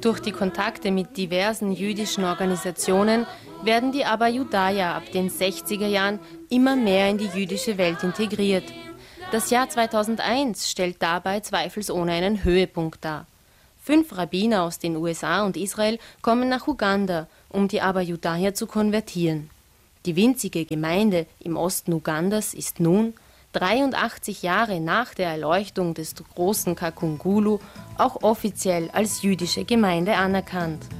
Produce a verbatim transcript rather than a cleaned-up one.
Durch die Kontakte mit diversen jüdischen Organisationen werden die Abba Judaya ab den sechziger Jahren immer mehr in die jüdische Welt integriert. Das Jahr zweitausendeins stellt dabei zweifelsohne einen Höhepunkt dar. Fünf Rabbiner aus den U S A und Israel kommen nach Uganda, um die Abba Judaya zu konvertieren. Die winzige Gemeinde im Osten Ugandas ist nun, dreiundachtzig Jahre nach der Erleuchtung des großen Kakungulu, auch offiziell als jüdische Gemeinde anerkannt.